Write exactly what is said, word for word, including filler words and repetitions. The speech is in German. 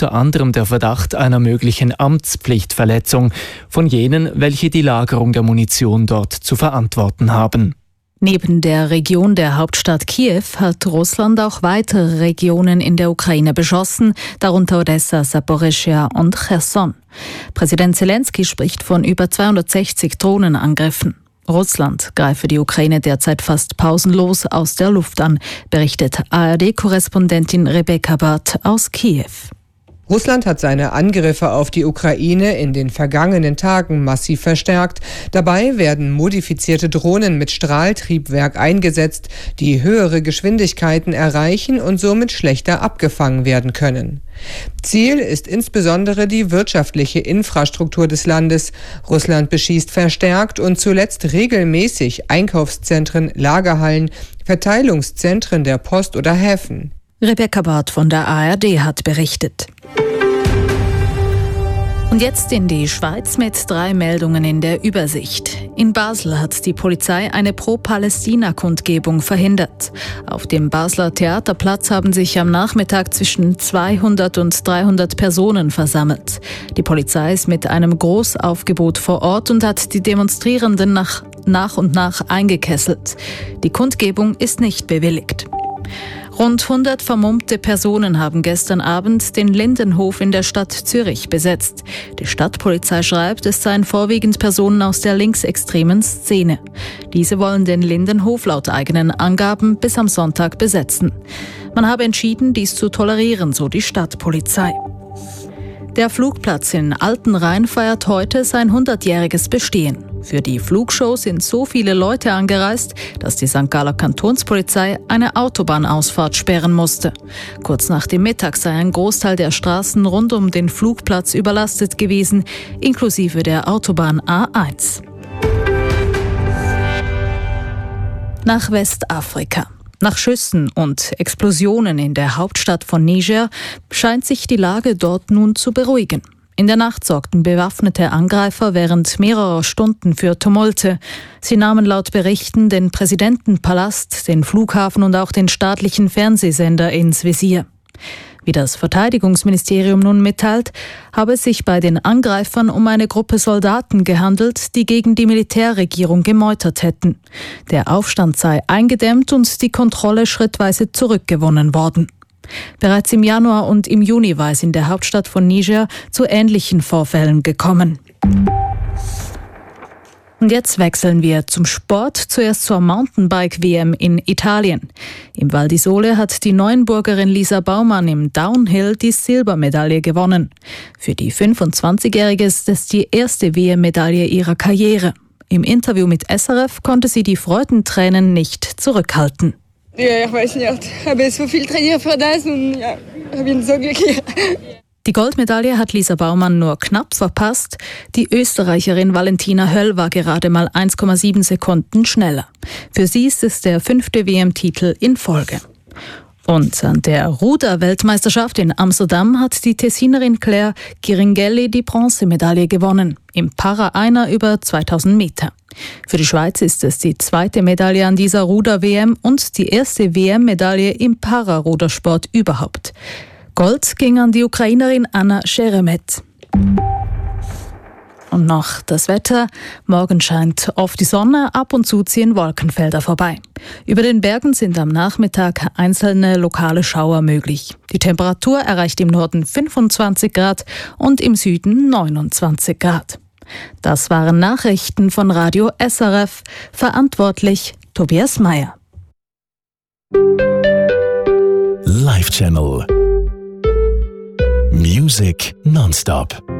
unter anderem der Verdacht einer möglichen Amtspflichtverletzung von jenen, welche die Lagerung der Munition dort zu verantworten haben. Neben der Region der Hauptstadt Kiew hat Russland auch weitere Regionen in der Ukraine beschossen, darunter Odessa, Saporischschja und Cherson. Präsident Zelensky spricht von über zweihundertsechzig Drohnenangriffen. Russland greife die Ukraine derzeit fast pausenlos aus der Luft an, berichtet A R D-Korrespondentin Rebecca Barth aus Kiew. Russland hat seine Angriffe auf die Ukraine in den vergangenen Tagen massiv verstärkt. Dabei werden modifizierte Drohnen mit Strahltriebwerk eingesetzt, die höhere Geschwindigkeiten erreichen und somit schlechter abgefangen werden können. Ziel ist insbesondere die wirtschaftliche Infrastruktur des Landes. Russland beschießt verstärkt und zuletzt regelmäßig Einkaufszentren, Lagerhallen, Verteilungszentren der Post oder Häfen. Rebecca Barth von der A R D hat berichtet. Und jetzt in die Schweiz mit drei Meldungen in der Übersicht. In Basel hat die Polizei eine Pro-Palästina-Kundgebung verhindert. Auf dem Basler Theaterplatz haben sich am Nachmittag zwischen zweihundert und dreihundert Personen versammelt. Die Polizei ist mit einem Großaufgebot vor Ort und hat die Demonstrierenden nach, nach und nach eingekesselt. Die Kundgebung ist nicht bewilligt. Rund hundert vermummte Personen haben gestern Abend den Lindenhof in der Stadt Zürich besetzt. Die Stadtpolizei schreibt, es seien vorwiegend Personen aus der linksextremen Szene. Diese wollen den Lindenhof laut eigenen Angaben bis am Sonntag besetzen. Man habe entschieden, dies zu tolerieren, so die Stadtpolizei. Der Flugplatz in Altenrhein feiert heute sein hundertjähriges Bestehen. Für die Flugshow sind so viele Leute angereist, dass die Sankt Galler Kantonspolizei eine Autobahnausfahrt sperren musste. Kurz nach dem Mittag sei ein Großteil der Straßen rund um den Flugplatz überlastet gewesen, inklusive der Autobahn A eins. Nach Westafrika. Nach Schüssen und Explosionen in der Hauptstadt von Niger scheint sich die Lage dort nun zu beruhigen. In der Nacht sorgten bewaffnete Angreifer während mehrerer Stunden für Tumulte. Sie nahmen laut Berichten den Präsidentenpalast, den Flughafen und auch den staatlichen Fernsehsender ins Visier. Wie das Verteidigungsministerium nun mitteilt, habe es sich bei den Angreifern um eine Gruppe Soldaten gehandelt, die gegen die Militärregierung gemeutert hätten. Der Aufstand sei eingedämmt und die Kontrolle schrittweise zurückgewonnen worden. Bereits im Januar und im Juni war es in der Hauptstadt von Niger zu ähnlichen Vorfällen gekommen. Und jetzt wechseln wir zum Sport, zuerst zur Mountainbike-W M in Italien. Im Val di Sole hat die Neuenburgerin Lisa Baumann im Downhill die Silbermedaille gewonnen. Für die fünfundzwanzigjährige ist es die erste W M-Medaille ihrer Karriere. Im Interview mit S R F konnte sie die Freudentränen nicht zurückhalten. Ja, ich weiß nicht. Ich habe so viel trainiert für das und ja, ich bin so glücklich. Die Goldmedaille hat Lisa Baumann nur knapp verpasst. Die Österreicherin Valentina Höll war gerade mal eins Komma sieben Sekunden schneller. Für sie ist es der fünfte W M-Titel in Folge. Und an der Ruder-Weltmeisterschaft in Amsterdam hat die Tessinerin Claire Giringelli die Bronzemedaille gewonnen, im Para-Einer über zweitausend Meter. Für die Schweiz ist es die zweite Medaille an dieser Ruder-W M und die erste W M-Medaille im Pararudersport überhaupt. Gold ging an die Ukrainerin Anna Sheremet. Und noch das Wetter. Morgen scheint oft die Sonne, ab und zu ziehen Wolkenfelder vorbei. Über den Bergen sind am Nachmittag einzelne lokale Schauer möglich. Die Temperatur erreicht im Norden fünfundzwanzig Grad und im Süden neunundzwanzig Grad. Das waren Nachrichten von Radio S R F. Verantwortlich Tobias Meyer. Live Channel. Music nonstop.